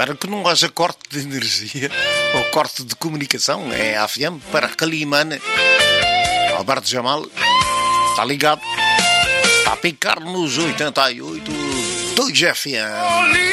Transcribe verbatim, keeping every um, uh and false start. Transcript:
Para que não haja corte de energia ou corte de comunicação, é a F M para Calimane. Alberto Jamal está ligado, está a picar nos oitenta e oito dois F M.